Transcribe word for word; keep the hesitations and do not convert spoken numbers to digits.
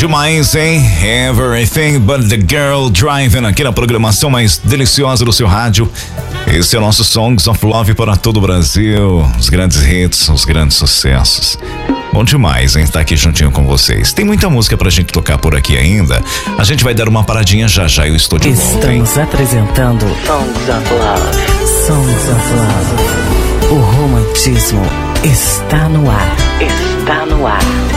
demais, hein? Everything But The Girl Driving, aqui na programação mais deliciosa do seu rádio. Esse é o nosso Songs of Love para todo o Brasil. Os grandes hits, os grandes sucessos. Bom demais, hein? Estar aqui juntinho com vocês. Tem muita música pra gente tocar por aqui ainda. A gente vai dar uma paradinha já já, eu estou de volta, hein? Estamos apresentando Songs of Love. Songs of Love. O romantismo está no ar. Está no ar.